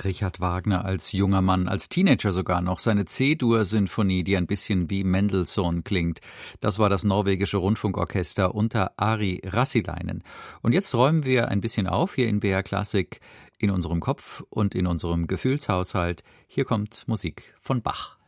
Richard Wagner als junger Mann, als Teenager sogar noch, seine C-Dur-Sinfonie, die ein bisschen wie Mendelssohn klingt. Das war das norwegische Rundfunkorchester unter Ari Rassilainen. Und jetzt räumen wir ein bisschen auf hier in BR Klassik, in unserem Kopf und in unserem Gefühlshaushalt. Hier kommt Musik von Bach.